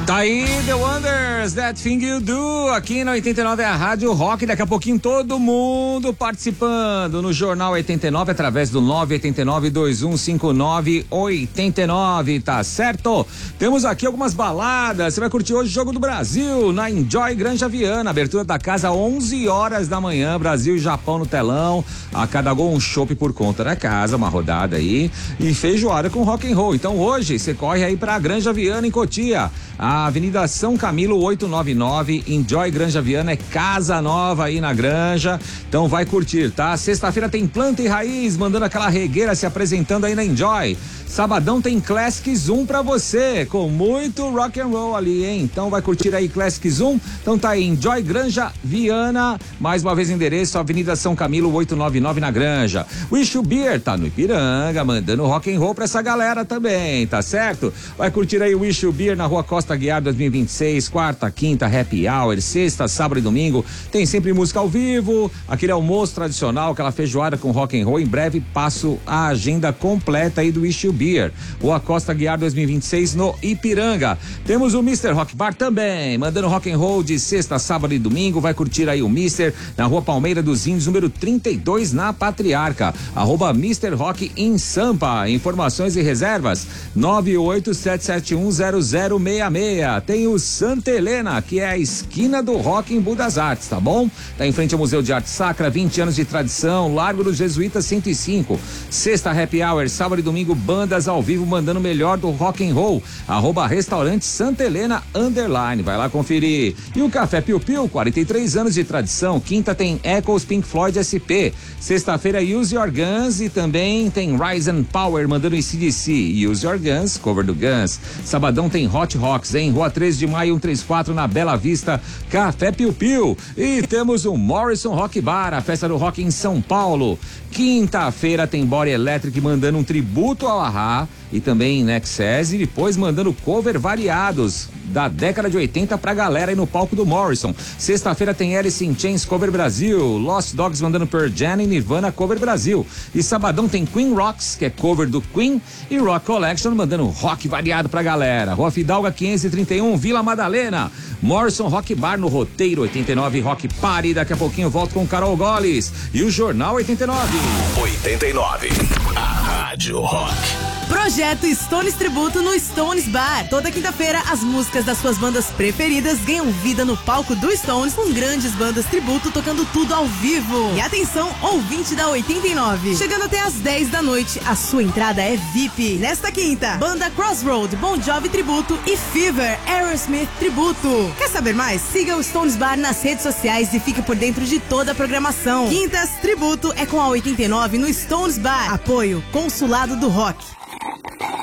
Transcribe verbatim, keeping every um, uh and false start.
Tá aí, The Wonders, That Thing You Do, aqui na oitenta e nove é a Rádio Rock, daqui a pouquinho todo mundo participando no Jornal oitenta e nove através do nove oito nove, dois um cinco nove, oito nove, tá certo? Temos aqui algumas baladas, você vai curtir hoje o Jogo do Brasil na Enjoy Granja Viana, abertura da casa onze horas da manhã, Brasil e Japão no telão, a cada gol um chopp por conta da casa, uma rodada aí, e feijoada com rock and roll. Então hoje você corre aí pra Granja Viana em Cotia, a Avenida São Camilo oitocentos e noventa e nove, Enjoy Granja Viana, é casa nova aí na Granja, então vai curtir, tá? Sexta-feira tem Planta e Raiz, mandando aquela regueira se apresentando aí na Enjoy. Sabadão tem Classic Zoom pra você, com muito rock and roll ali, hein? Então vai curtir aí Classic Zoom, então tá aí Enjoy Granja Viana, mais uma vez endereço, Avenida São Camilo oitocentos e noventa e nove na Granja. Wish You Beer tá no Ipiranga, mandando rock and roll pra essa galera também, tá certo? Vai curtir aí o Wish You Beer na Rua Costa Guiar dois mil e vinte e seis, quarta, quinta, happy hour, sexta, sábado e domingo, tem sempre música ao vivo, aquele almoço tradicional, aquela feijoada com rock and roll. Em breve passo a agenda completa aí do Wish You Beer, Rua Costa Guiar dois mil e vinte e seis no Ipiranga. Temos o mister Rock Bar também, mandando rock and roll de sexta, sábado e domingo, vai curtir aí o mister na Rua Palmeira dos Índios, número trinta e dois na Patriarca, arroba mister Rock em Sampa. Informações e reservas nove oito sete sete um zero zero seis seis. Tem o Santa Helena, que é a esquina do rock em Budas Artes, tá bom? Tá em frente ao Museu de Arte Sacra, vinte anos de tradição, Largo dos Jesuítas cento e cinco. Sexta happy hour, sábado e domingo bandas ao vivo mandando o melhor do rock and roll, arroba restaurante Santa Helena underline, vai lá conferir. E o Café Piu Piu, quarenta e três anos de tradição, quinta tem Echoes Pink Floyd S P, sexta-feira Use Your Guns e também tem Rise and Power mandando em C D C, Use Your Guns, cover do Guns. Sabadão tem Hot Rocks em Rua treze de maio cento e trinta e quatro na Bela Vista, Café Piu Piu. E temos o Morrison Rock Bar, a festa do rock em São Paulo. Quinta-feira tem Body Electric mandando um tributo ao Ahá e também Nexus, e depois mandando cover variados da década de oitenta pra galera aí no palco do Morrison. Sexta-feira tem Alice in Chains cover Brasil, Lost Dogs mandando Pearl Jam e Nirvana cover Brasil. E sabadão tem Queen Rocks, que é cover do Queen, e Rock Collection mandando rock variado pra galera. Rua Fidalga quinhentos e trinta e um, Vila Madalena. Morrison Rock Bar no Roteiro oitenta e nove Rock Party. Daqui a pouquinho eu volto com Carol Goles e o Jornal oitenta e nove. oitenta e nove, a Rádio Rock. Projeto Stones Tributo no Stones Bar. Toda quinta-feira, as músicas das suas bandas preferidas ganham vida no palco do Stones, com grandes bandas tributo tocando tudo ao vivo. E atenção, ouvinte da oitenta e nove. Chegando até às dez da noite, a sua entrada é V I P. Nesta quinta, banda Crossroad, Bon Jovi Tributo e Fever, Aerosmith Tributo. Quer saber mais? Siga o Stones Bar nas redes sociais e fique por dentro de toda a programação. Quintas Tributo é com a oitenta e nove no Stones Bar. Apoio Consulado do Rock.